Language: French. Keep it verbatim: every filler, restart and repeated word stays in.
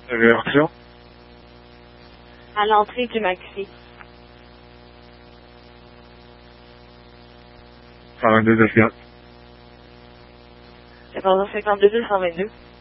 Réaction. À l'entrée du Maxi. quarante-deux F quatre. quatorze cinquante-deux deux cent vingt-deux.